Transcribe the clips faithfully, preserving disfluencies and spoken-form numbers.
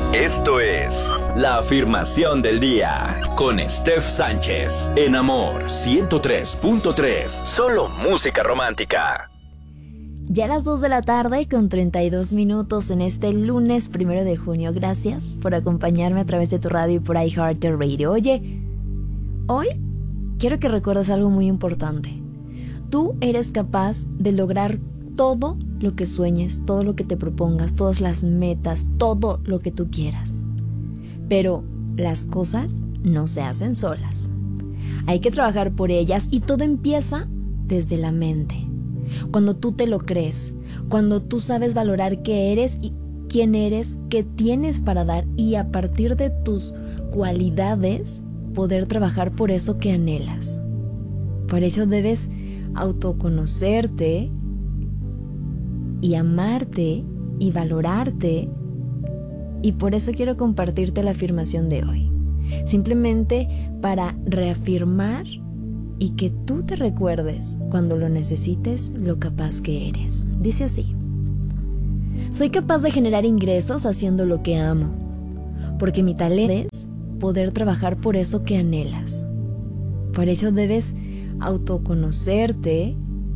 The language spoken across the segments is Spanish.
Esto es la afirmación del día con Steph Sánchez en Amor ciento tres punto tres. Solo música romántica. Ya a las dos de la tarde con treinta y dos minutos en este lunes primero de junio. Gracias por acompañarme a través de tu radio y por iHeartRadio. Oye, hoy quiero que recuerdes algo muy importante. Tú eres capaz de lograr todo lo que sueñes, todo lo que te propongas, todas las metas, todo lo que tú quieras. Pero las cosas no se hacen solas. Hay que trabajar por ellas y todo empieza desde la mente. Cuando tú te lo crees, cuando tú sabes valorar qué eres y quién eres, qué tienes para dar y a partir de tus cualidades poder trabajar por eso que anhelas. Por eso debes autoconocerte y amarte y valorarte, y por eso quiero compartirte la afirmación de hoy, simplemente para reafirmar y que tú te recuerdes cuando lo necesites lo capaz que eres. Dice así: soy capaz de generar ingresos haciendo lo que amo, porque mi talento es poder trabajar por eso que anhelas. Por eso debes autoconocerte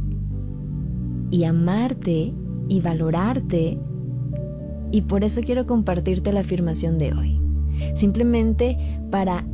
y amarte y valorarte, y por eso quiero compartirte la afirmación de hoy, simplemente para